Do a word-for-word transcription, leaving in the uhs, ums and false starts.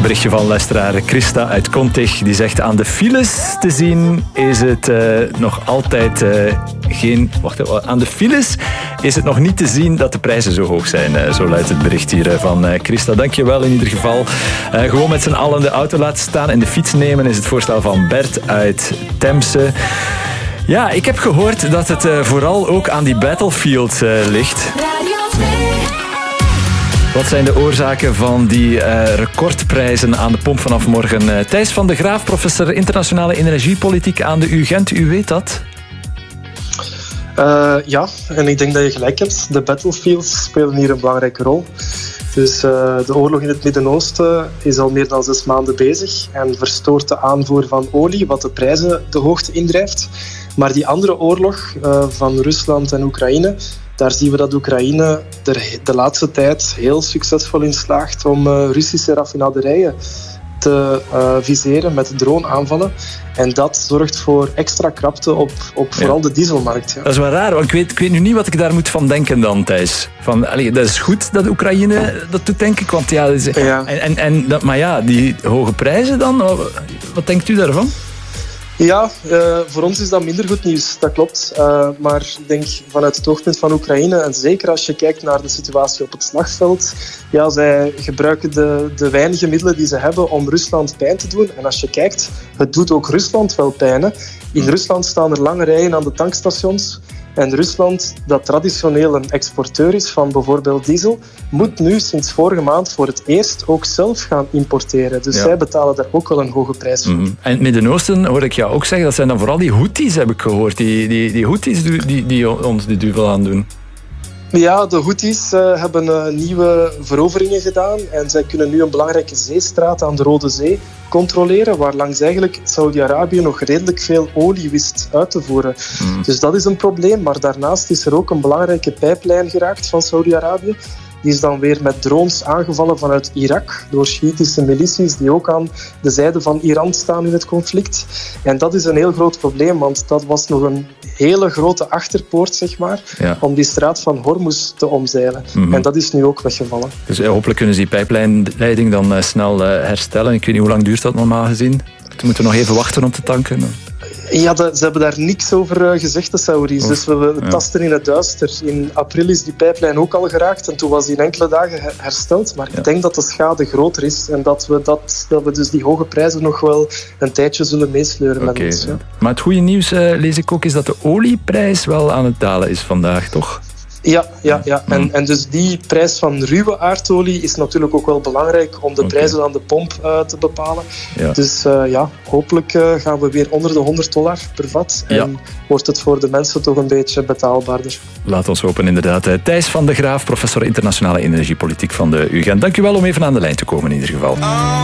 berichtje van luisteraar Christa uit Kontig. Die zegt, aan de files te zien is het uh, nog altijd uh, geen... Wacht even, aan de files is het nog niet te zien dat de prijzen zo hoog zijn. Uh, zo luidt het bericht hier uh, van uh, Christa. Dankjewel in ieder geval. Uh, gewoon met z'n allen de auto laten staan en de fiets nemen is het voorstel van Bert uit Temse. Ja, ik heb gehoord dat het uh, vooral ook aan die Battlefield uh, ligt. Wat zijn de oorzaken van die uh, recordprijzen aan de pomp vanaf morgen? Uh, Thijs van de Graaf, professor internationale energiepolitiek aan de U Gent. U weet dat? Uh, ja, en ik denk dat je gelijk hebt. De battlefields spelen hier een belangrijke rol. Dus uh, de oorlog in het Midden-Oosten is al meer dan zes maanden bezig en verstoort de aanvoer van olie, wat de prijzen de hoogte indrijft. Maar die andere oorlog uh, van Rusland en Oekraïne, daar zien we dat Oekraïne er de laatste tijd heel succesvol in slaagt om uh, Russische raffinaderijen te uh, viseren met droneaanvallen. En dat zorgt voor extra krapte op, op vooral ja. de dieselmarkt. Ja. Dat is wel raar, want ik weet, ik weet nu niet wat ik daar moet van denken dan, Thijs. Van, allee, dat is goed dat Oekraïne dat doet, denk ik. Want ja, is, ja. En, en, en dat, maar ja, die hoge prijzen dan, wat denkt u daarvan? Ja, uh, voor ons is dat minder goed nieuws, dat klopt. Uh, maar ik denk vanuit het oogpunt van Oekraïne, en zeker als je kijkt naar de situatie op het slagveld, ja, zij gebruiken de, de weinige middelen die ze hebben om Rusland pijn te doen. En als je kijkt, het doet ook Rusland wel pijn. Hè. In Rusland staan er lange rijen aan de tankstations. En Rusland, dat traditioneel een exporteur is van bijvoorbeeld diesel, moet nu sinds vorige maand voor het eerst ook zelf gaan importeren. Dus ja. zij betalen daar ook wel een hoge prijs voor. Mm-hmm. En het Midden-Oosten hoor ik jou ook zeggen, dat zijn dan vooral die Houthis, heb ik gehoord. Die, die, die Houthis die, die, die ons de duivel aan doen. Ja, de Houthis uh, hebben uh, nieuwe veroveringen gedaan en zij kunnen nu een belangrijke zeestraat aan de Rode Zee controleren, waar langs eigenlijk Saudi-Arabië nog redelijk veel olie wist uit te voeren. Mm. Dus dat is een probleem, maar daarnaast is er ook een belangrijke pijplijn geraakt van Saudi-Arabië. Die is dan weer met drones aangevallen vanuit Irak door Sjiitische milities die ook aan de zijde van Iran staan in het conflict. En dat is een heel groot probleem, want dat was nog een hele grote achterpoort, zeg maar, ja. om die straat van Hormuz te omzeilen. Mm-hmm. En dat is nu ook weggevallen. Dus uh, hopelijk kunnen ze die pijplijnleiding dan uh, snel uh, herstellen. Ik weet niet, hoe lang duurt dat normaal gezien? We moeten nog even wachten om te tanken. Ja, de, ze hebben daar niks over uh, gezegd, de Saudis. Oh, dus we, we ja. tasten in het duister. In april is die pijplijn ook al geraakt en toen was die in enkele dagen her- hersteld. Maar ja. ik denk dat de schade groter is en dat we, dat, dat we dus die hoge prijzen nog wel een tijdje zullen meesleuren okay. met ons. Ja. Maar het goede nieuws, uh, lees ik ook, is dat de olieprijs wel aan het dalen is vandaag, toch? Ja, ja, ja. En, en dus die prijs van ruwe aardolie is natuurlijk ook wel belangrijk om de okay. prijzen aan de pomp uh, te bepalen. Ja. Dus uh, ja, hopelijk uh, gaan we weer onder de honderd dollar per vat. En ja. wordt het voor de mensen toch een beetje betaalbaarder. Laat ons hopen, inderdaad. Thijs van de Graaf, professor internationale energiepolitiek van de U Gent. Dank u wel om even aan de lijn te komen in ieder geval.